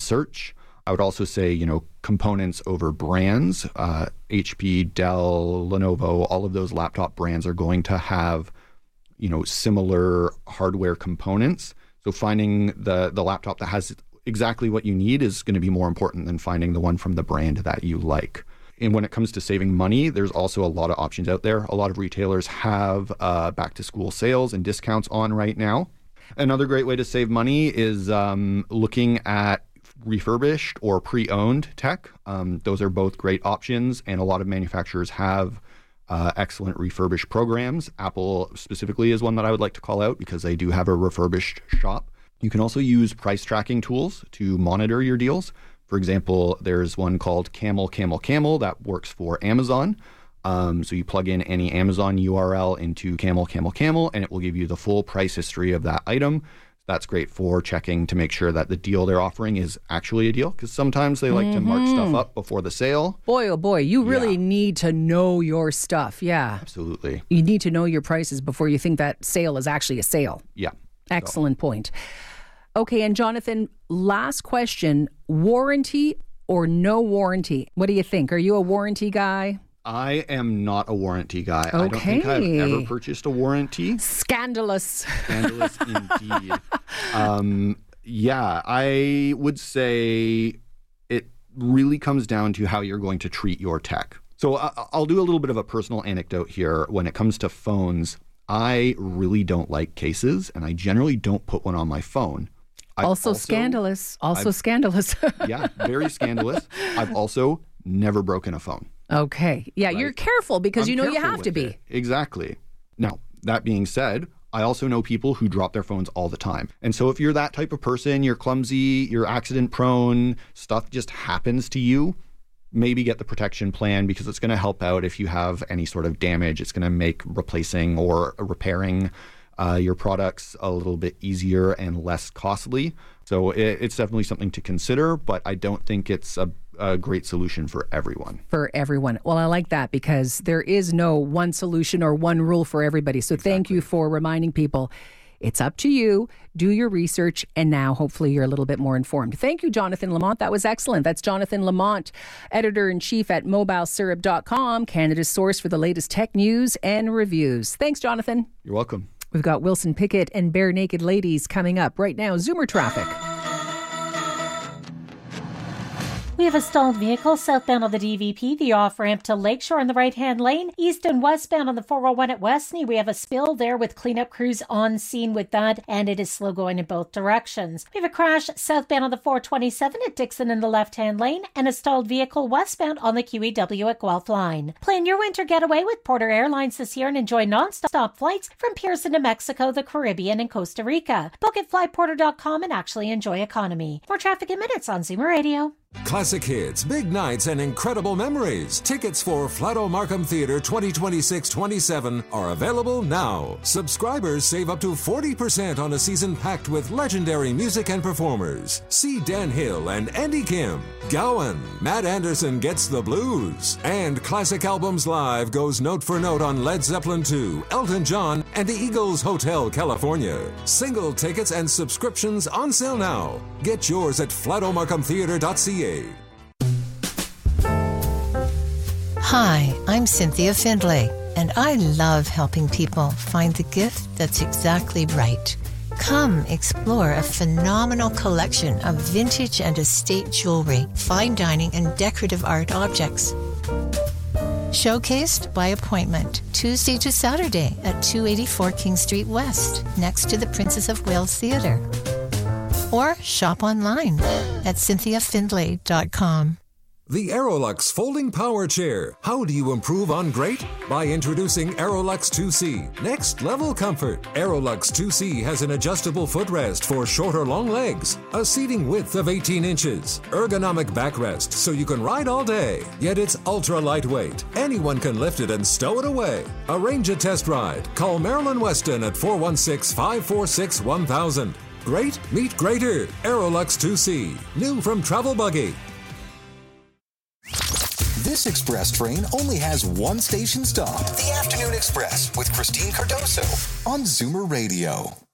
search. I would also say, components over brands. HP, Dell, Lenovo, all of those laptop brands are going to have, similar hardware components. So finding the laptop that has exactly what you need is going to be more important than finding the one from the brand that you like. And when it comes to saving money, there's also a lot of options out there. A lot of retailers have back to school sales and discounts on right now. Another great way to save money is looking at refurbished or pre-owned tech. Those are both great options, and a lot of manufacturers have excellent refurbished programs. Apple specifically is one that I would like to call out because they do have a refurbished shop. You can also use price tracking tools to monitor your deals. For example, there's one called Camel that works for Amazon. So you plug in any Amazon URL into Camel, and it will give you the full price history of that item. That's great for checking to make sure that the deal they're offering is actually a deal, because sometimes they like to mark stuff up before the sale. Boy, oh boy, you really need to know your stuff. Yeah. Absolutely. You need to know your prices before you think that sale is actually a sale. Yeah. Excellent point. Okay, and Jonathan, last question. Warranty or no warranty? What do you think? Are you a warranty guy? I am not a warranty guy. Okay. I don't think I've ever purchased a warranty. Scandalous. Scandalous indeed. I would say it really comes down to how you're going to treat your tech. So I'll do a little bit of a personal anecdote here. When it comes to phones, I really don't like cases, and I generally don't put one on my phone. Also scandalous. Yeah, very scandalous. I've also never broken a phone. Okay. Yeah, right? You're careful because you have to be. It. Exactly. Now, that being said, I also know people who drop their phones all the time. And so if you're that type of person, you're clumsy, you're accident prone, stuff just happens to you, maybe get the protection plan because it's going to help out if you have any sort of damage. It's going to make replacing or repairing your products a little bit easier and less costly. So it's definitely something to consider, but I don't think it's a great solution for everyone. For everyone. Well, I like that because there is no one solution or one rule for everybody. So Thank you for reminding people. It's up to you. Do your research, and now hopefully you're a little bit more informed. Thank you, Jonathan Lamont. That was excellent. That's Jonathan Lamont, editor-in-chief at mobilesyrup.com, Canada's source for the latest tech news and reviews. Thanks, Jonathan. You're welcome. We've got Wilson Pickett and Bare Naked Ladies coming up right now. Zoomer traffic. We have a stalled vehicle southbound on the DVP, the off-ramp to Lakeshore in the right-hand lane. East and westbound on the 401 at Westney, we have a spill there with cleanup crews on scene with that, and it is slow going in both directions. We have a crash southbound on the 427 at Dixon in the left-hand lane, and a stalled vehicle westbound on the QEW at Guelph line. Plan your winter getaway with Porter Airlines this year and enjoy non-stop flights from Pearson to Mexico, the Caribbean, and Costa Rica. Book at flyporter.com and actually enjoy economy. More traffic in minutes on Zoomer Radio. Classic hits, big nights, and incredible memories. Tickets for Flato Markham Theatre 2026-27 are available now. Subscribers save up to 40% on a season packed with legendary music and performers. See Dan Hill and Andy Kim. Gowan, Matt Anderson Gets the Blues. And Classic Albums Live goes note for note on Led Zeppelin II, Elton John, and the Eagles Hotel California. Single tickets and subscriptions on sale now. Get yours at flatomarkhamtheatre.ca. Hi, I'm Cynthia Findlay, and I love helping people find the gift that's exactly right. Come explore a phenomenal collection of vintage and estate jewelry, fine dining, and decorative art objects. Showcased by appointment, Tuesday to Saturday at 284 King Street West, next to the Princess of Wales Theatre. Or shop online at cynthiafindlay.com. The Aerolux Folding Power Chair. How do you improve on great? By introducing Aerolux 2C. Next level comfort. Aerolux 2C has an adjustable footrest for short or long legs, a seating width of 18 inches, ergonomic backrest so you can ride all day. Yet it's ultra lightweight. Anyone can lift it and stow it away. Arrange a test ride. Call Marilyn Weston at 416-546-1000. Great meet greater. Aerolux 2C. New from Travel Buggy. This express train only has one station stop. The Afternoon Express with Christine Cardoso on Zoomer Radio.